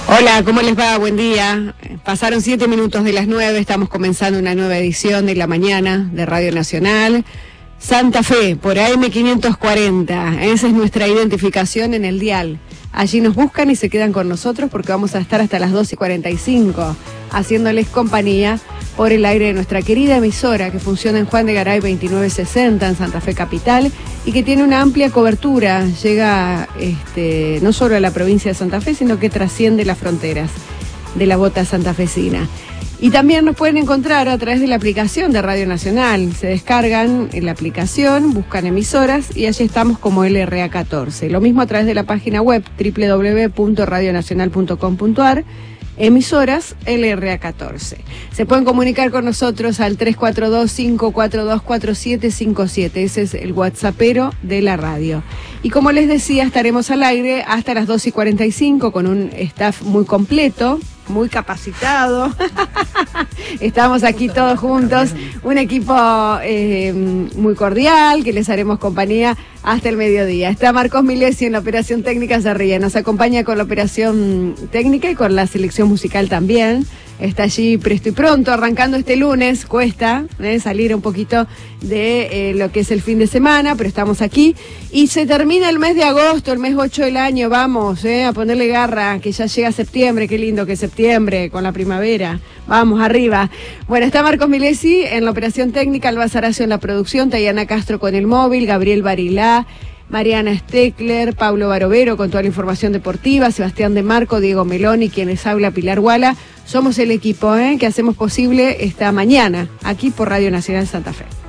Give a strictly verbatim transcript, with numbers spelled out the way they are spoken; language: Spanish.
Hola, ¿cómo les va? Buen día. Pasaron siete minutos de las nueve, estamos comenzando una nueva edición de La Mañana de Radio Nacional. Santa Fe, por A M quinientos cuarenta, esa es nuestra identificación en el dial. Allí nos buscan y se quedan con nosotros porque vamos a estar hasta las doce y cuarenta y cinco, haciéndoles compañía por el aire de nuestra querida emisora que funciona en Juan de Garay veintinueve sesenta en Santa Fe Capital y que tiene una amplia cobertura, llega este, no solo a la provincia de Santa Fe, sino que trasciende las fronteras de la bota santafesina. Y también nos pueden encontrar a través de la aplicación de Radio Nacional. Se descargan en la aplicación, buscan emisoras y allí estamos como L R A catorce. Lo mismo a través de la página web doble u doble u doble u punto radio nacional punto com punto a r, emisoras L R A catorce. Se pueden comunicar con nosotros al tres cuatro dos, cinco cuatro dos, cuatro siete cinco siete. Ese es el WhatsAppero de la radio. Y como les decía, estaremos al aire hasta las doce y cuarenta y cinco con un staff muy completo, muy capacitado. Estamos aquí todos juntos, un equipo eh, muy cordial que les haremos compañía hasta el mediodía. Está Marcos Milesi en la operación técnica, se ríe, nos acompaña con la operación técnica y con la selección musical también. Está allí presto y pronto, arrancando este lunes, cuesta eh, salir un poquito de eh, lo que es el fin de semana, pero estamos aquí. Y se termina el mes de agosto, el mes ocho del año, vamos eh, a ponerle garra, que ya llega septiembre, qué lindo que es septiembre, con la primavera. Vamos, arriba. Bueno, está Marcos Milesi en la operación técnica, Alba Saracio en la producción, Tayana Castro con el móvil, Gabriel Barilá, Mariana Steckler, Pablo Barovero con toda la información deportiva, Sebastián De Marco, Diego Meloni, quienes habla Pilar Guala. Somos el equipo eh, que hacemos posible esta mañana aquí por Radio Nacional Santa Fe.